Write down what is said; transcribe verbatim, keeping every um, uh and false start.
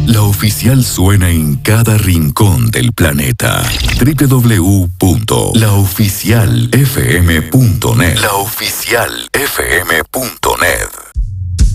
La oficial suena en cada rincón del planeta. doble u doble u doble u punto la oficial f m punto net. La oficial f m punto net.